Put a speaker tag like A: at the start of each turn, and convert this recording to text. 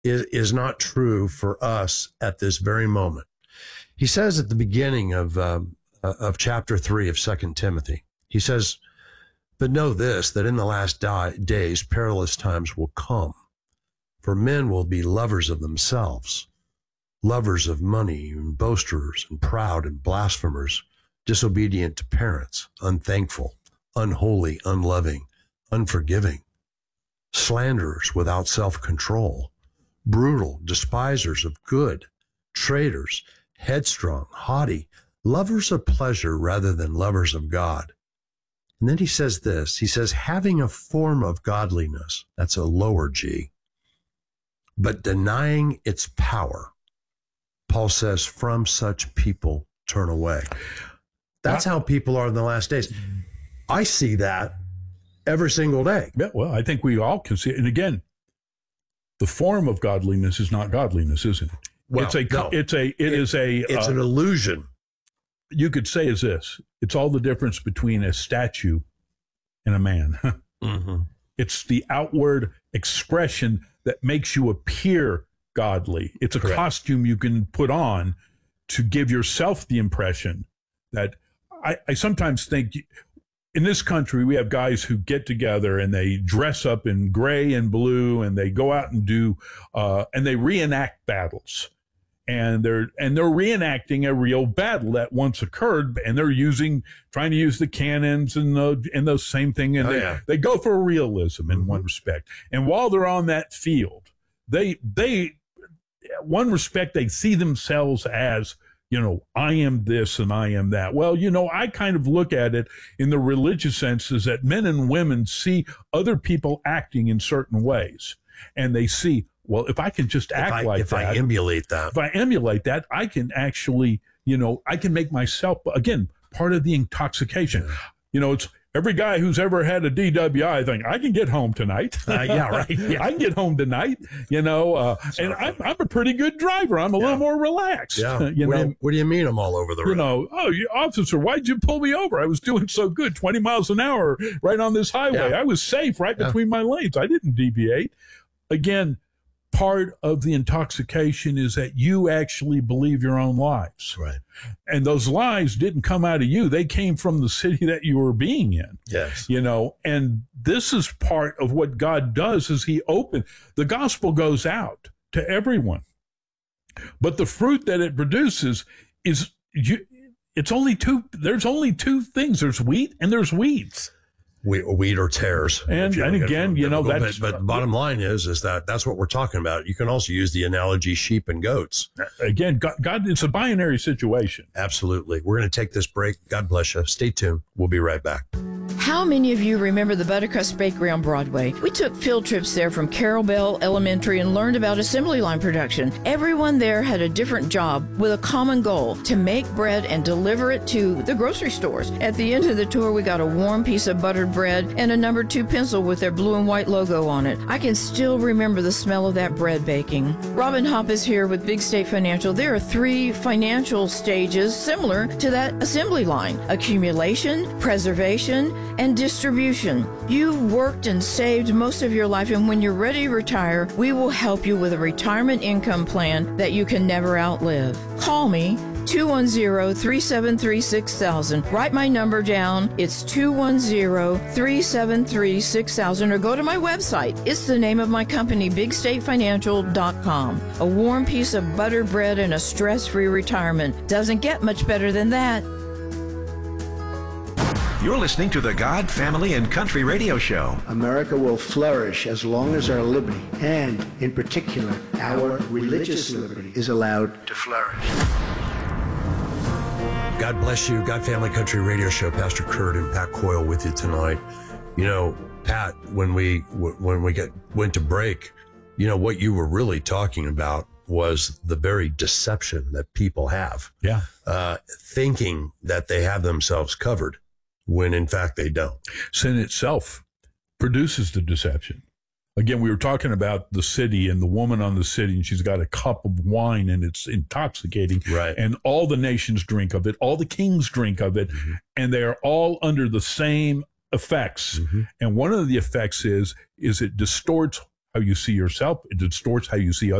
A: is not true for us at this very moment. He says at the beginning of chapter 3 of 2 Timothy, he says, "But know this, that in the last days perilous times will come. For men will be lovers of themselves, lovers of money, and boasters, and proud, and blasphemers, disobedient to parents, unthankful, unholy, unloving, unforgiving, slanderers without self-control, brutal, despisers of good, traitors, headstrong, haughty, lovers of pleasure rather than lovers of God." And then he says this, he says, "having a form of godliness," that's a lower G, "but denying its power." Paul says, "From such people turn away." That's how people are in the last days. I see that every single day.
B: Yeah, well, I think we all can see it. And again, the form of godliness is not godliness, isn't it?
A: Well,
B: it's an illusion. You could say is this: it's all the difference between a statue and a man. Mm-hmm. It's the outward expression that makes you appear godly. It's a
A: Correct.
B: costume you can put on to give yourself the impression that I sometimes think in this country, we have guys who get together and they dress up in gray and blue and they go out and do, and they reenact battles. And they're reenacting a real battle that once occurred, and they're trying to use the cannons and the same thing. And they go for realism in one respect. And while they're on that field, they one respect, they see themselves as, I am this and I am that. Well, I kind of look at it in the religious sense is that men and women see other people acting in certain ways. And they see, well, if I can just act like that.
A: If I emulate that,
B: I can actually, I can make myself, again, part of the intoxication. It's every guy who's ever had a DWI thing. I can get home tonight.
A: Yeah, right. Yeah.
B: I can get home tonight, and I'm a pretty good driver. I'm a little more relaxed.
A: Yeah. What do you mean I'm all over the road?
B: Officer, why'd you pull me over? I was doing so good, 20 miles an hour right on this highway.
A: Yeah.
B: I was safe right between my lanes. I didn't deviate. Again, part of the intoxication is that you actually believe your own lies.
A: Right.
B: And those lies didn't come out of you. They came from the city that you were being in.
A: Yes.
B: And this is part of what God does is the gospel goes out to everyone. But the fruit that it produces there's only two things. There's wheat and there's weeds.
A: Wheat or tares.
B: And again, that's...
A: But the bottom line is that's what we're talking about. You can also use the analogy sheep and goats.
B: Again, God, it's a binary situation.
A: Absolutely. We're going to take this break. God bless you. Stay tuned. We'll be right back.
C: How many of you remember the Buttercrust Bakery on Broadway? We took field trips there from Carol Bell Elementary and learned about assembly line production. Everyone there had a different job with a common goal, to make bread and deliver it to the grocery stores. At the end of the tour, we got a warm piece of buttered bread and a number 2 pencil with their blue and white logo on it. I can still remember the smell of that bread baking. Robin Hopp is here with Big State Financial. There are 3 financial stages similar to that assembly line: accumulation, preservation, and distribution. You've worked and saved most of your life, and when you're ready to retire, we will help you with a retirement income plan that you can never outlive. Call me, 210-373-6000. Write my number down. It's 210-373-6000, or go to my website. It's the name of my company, BigStateFinancial.com. A warm piece of buttered bread and a stress-free retirement. Doesn't get much better than that.
D: You're listening to the God, Family, and Country Radio Show.
E: America will flourish as long as our liberty, and in particular, our religious liberty, is allowed to flourish.
A: God bless you. God, Family, Country Radio Show. Pastor Kurt and Pat Coyle with you tonight. Pat, when we went to break, what you were really talking about was the very deception that people have.
B: Yeah.
A: Thinking that they have themselves covered, when in fact they don't.
B: Sin itself produces the deception. Again, we were talking about the city and the woman on the city, and she's got a cup of wine and it's intoxicating.
A: Right.
B: And all the nations drink of it. All the kings drink of it. Mm-hmm. And they are all under the same effects. Mm-hmm. And one of the effects is it distorts how you see yourself. It distorts how you see